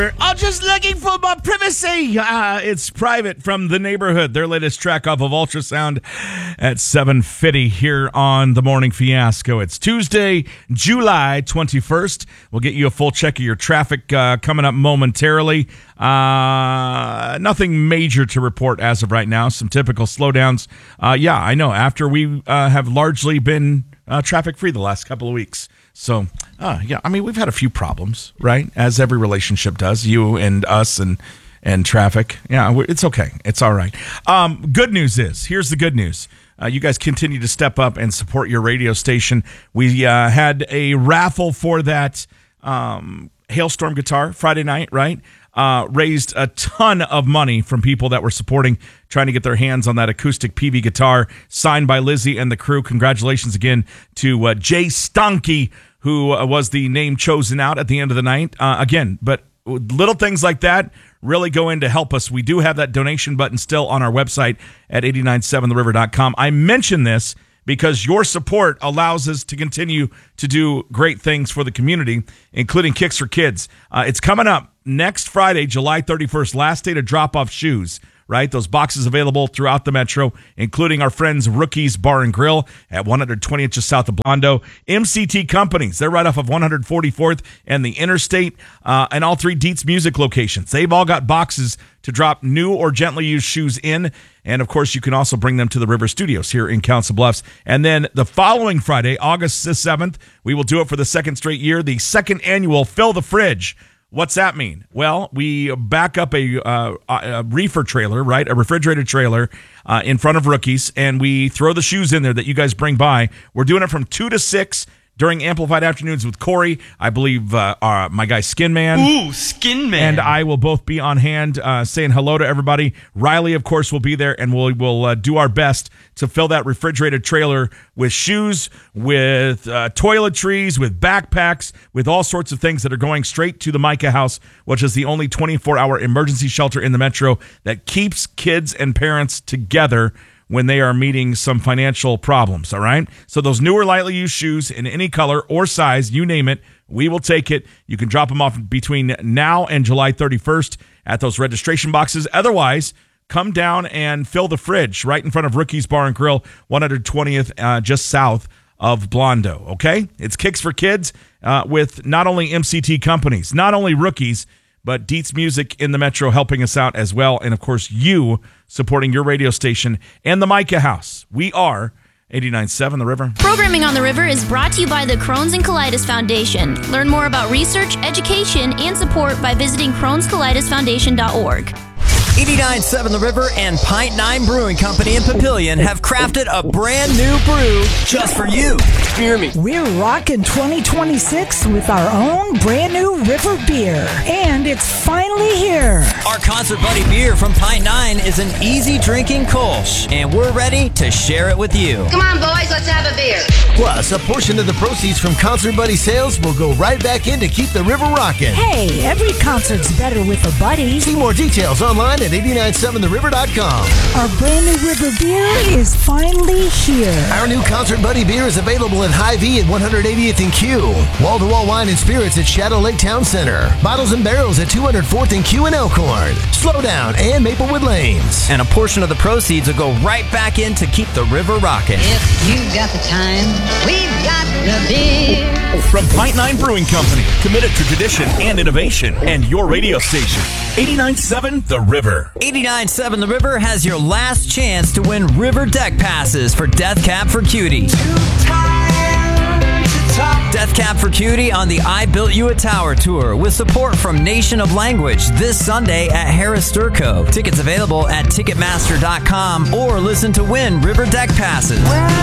I'm just looking for my privacy. It's Private from the Neighborhood. Their latest track off of Ultrasound at 7:50 here on The Morning Fiasco. It's Tuesday, July 21st. We'll get you a full check of your traffic coming up momentarily. Nothing major to report as of right now. Some typical slowdowns. Yeah, I know. After we have largely been traffic-free the last couple of weeks. So, yeah, I mean, we've had a few problems, right? As every relationship does, you and us and traffic. Yeah, it's okay. It's all right. Good news is, here's the good news. You guys continue to step up and support your radio station. We had a raffle for that Hailstorm guitar Friday night, right? Raised a ton of money from people that were supporting, trying to get their hands on that acoustic PV guitar signed by Lizzie and the crew. Congratulations again to Jay Stonky, who was the name chosen out at the end of the night. Again, but little things like that really go in to help us. We do have that donation button still on our website at 897theriver.com. I mention this because your support allows us to continue to do great things for the community, including Kicks for Kids. It's coming up next Friday, July 31st, last day to drop off shoes, right? Those boxes available throughout the metro, including our friends Rookies Bar and Grill at 120th just south of Blondo. MCT Companies, they're right off of 144th and the interstate, and all three Dietz Music locations. They've all got boxes to drop new or gently used shoes in. And, of course, you can also bring them to the River Studios here in Council Bluffs. And then the following Friday, August the 7th, we will do it for the second straight year, the second annual Fill the Fridge. What's that mean? Well, we back up a reefer trailer, right, a refrigerated trailer in front of Rookies, and we throw the shoes in there that you guys bring by. We're doing it from 2 to 6 during Amplified Afternoons with Corey. I believe my guy Skin Man. Ooh, Skin Man. And I will both be on hand saying hello to everybody. Riley, of course, will be there, and we'll do our best to fill that refrigerated trailer with shoes, with toiletries, with backpacks, with all sorts of things that are going straight to the Micah House, which is the only 24-hour emergency shelter in the metro that keeps kids and parents together when they are meeting some financial problems, all right? So those newer lightly used shoes in any color or size, you name it, we will take it. You can drop them off between now and July 31st at those registration boxes. Otherwise, come down and fill the fridge right in front of Rookies Bar and Grill, 120th, just south of Blondo, okay? It's Kicks for Kids with not only MCT Companies, not only Rookies, but Dietz Music in the metro helping us out as well. And, of course, you supporting your radio station and the Micah House. We are 89.7 The River. Programming on The River is brought to you by the Crohn's and Colitis Foundation. Learn more about research, education, and support by visiting Crohn'sColitisFoundation.org. 89.7 The River and Pint 9 Brewing Company in Papillion have crafted a brand new brew just for you. Hear me. We're rocking 2026 with our own brand new River beer. And it's finally here. Our Concert Buddy beer from Pint 9 is an easy drinking Kolsch, and we're ready to share it with you. Come on, boys, let's have a beer. Plus, a portion of the proceeds from Concert Buddy sales will go right back in to keep the river rocking. Hey, every concert's better with a buddy. See more details online at 897theriver.com. Our brand new River beer is finally here. Our new Concert Buddy beer is available at Hy-Vee at 180th and Q. Wall-to-wall wine and spirits at Shadow Lake Town Center. Bottles and Barrels at 204th and Q in Elkhorn. Slowdown and Maplewood Lanes. And a portion of the proceeds will go right back in to keep the river rocking. If you've got the time, we've got the beer. From Pint 9 Brewing Company, committed to tradition and innovation, and your radio station, 89.7 The River. 89.7 The River has your last chance to win River Deck Passes for Death Cab for Cutie. Death Cab for Cutie on the I Built You a Tower tour with support from Nation of Language this Sunday at Harris Sturco. Tickets available at Ticketmaster.com or listen to win River Deck Passes.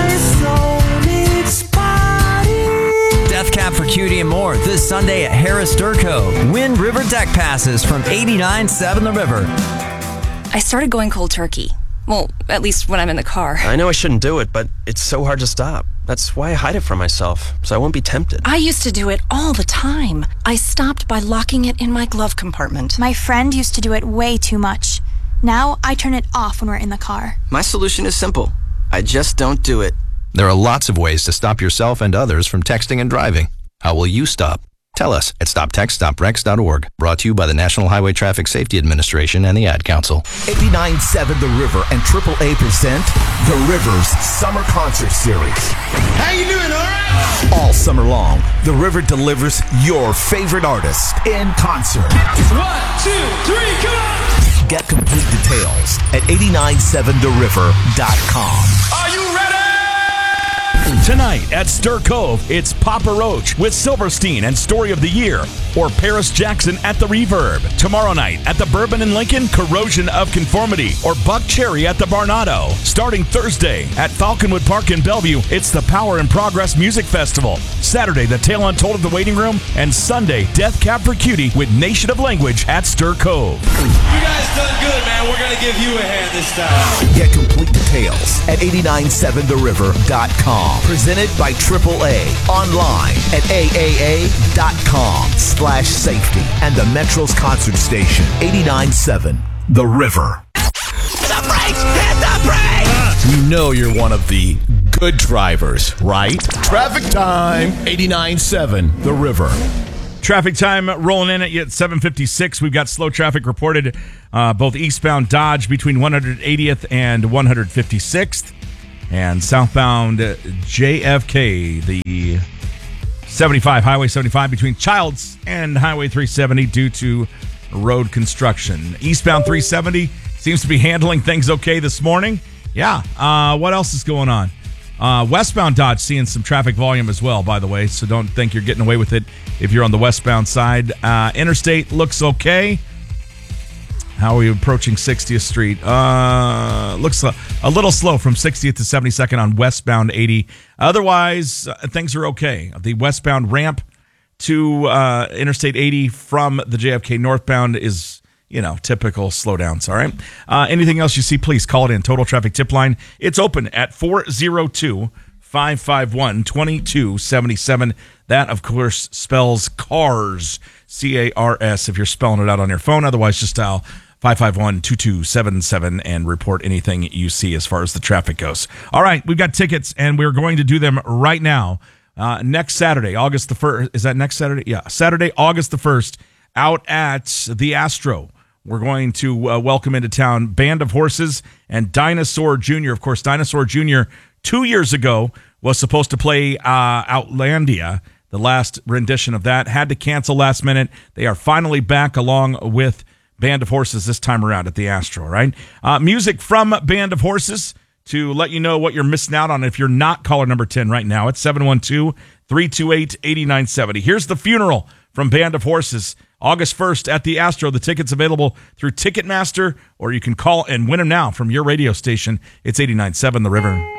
Death Cab for Cutie and more this Sunday at Harris Sturco. Win River Deck Passes from 89.7 The River. I started going cold turkey. Well, at least when I'm in the car. I know I shouldn't do it, but it's so hard to stop. That's why I hide it from myself, so I won't be tempted. I used to do it all the time. I stopped by locking it in my glove compartment. My friend used to do it way too much. Now I turn it off when we're in the car. My solution is simple. I just don't do it. There are lots of ways to stop yourself and others from texting and driving. How will you stop? Tell us at stoptextsstopwrecks.org. Brought to you by the National Highway Traffic Safety Administration and the Ad Council. 89.7 The River and AAA present The River's Summer Concert Series. How you doing, all right? All summer long, The River delivers your favorite artist in concert. 1, 2, 3, come on! Get complete details at 897theriver.com. Are you ready? Tonight at Stir Cove, it's Papa Roach with Silverstein and Story of the Year, or Paris Jackson at the Reverb. Tomorrow night at the Bourbon in Lincoln, Corrosion of Conformity, or Buck Cherry at the Barnado. Starting Thursday at Falconwood Park in Bellevue, it's the Power in Progress Music Festival. Saturday, The Tale Untold of the Waiting Room, and Sunday, Death Cab for Cutie with Nation of Language at Stir Cove. You guys done good, man. We're going to give you a hand this time. Get complete details at 897theriver.com. Presented by AAA. Online at aaa.com/safety. And the Metro's concert station, 89.7 The River. The brakes! Hit the brakes! You know you're one of the good drivers, right? Traffic time, 89.7 The River. Traffic time rolling in at you at 7:56. We've got slow traffic reported both eastbound Dodge between 180th and 156th. And southbound JFK, the 75, Highway 75 between Childs and Highway 370 due to road construction. Eastbound 370 seems to be handling things okay this morning. Yeah. What else is going on? Westbound Dodge seeing some traffic volume as well, by the way, so don't think you're getting away with it if you're on the westbound side. Interstate looks okay. How are we approaching 60th Street? Looks a little slow from 60th to 72nd on westbound 80. Otherwise, things are okay. The westbound ramp to Interstate 80 from the JFK northbound is, typical slowdowns, all right? Anything else you see, please call it in. Total Traffic Tip Line. It's open at 402-551-2277. That, of course, spells CARS, C-A-R-S, if you're spelling it out on your phone. Otherwise, just dial 551-2277 and report anything you see as far as the traffic goes. All right, we've got tickets, and we're going to do them right now. Next Saturday, August the 1st. Is that next Saturday? Yeah, Saturday, August the 1st, out at the Astro. We're going to welcome into town Band of Horses and Dinosaur Jr. Of course, Dinosaur Jr. 2 years ago was supposed to play Outlandia. The last rendition of that had to cancel last minute. They are finally back along with Band of Horses this time around at the Astro, right? Music from Band of Horses to let you know what you're missing out on if you're not caller number 10 right now. It's 712-328-8970. Here's The Funeral from Band of Horses, August 1st at the Astro. The tickets available through Ticketmaster, or you can call and win them now from your radio station. It's 89.7 The River.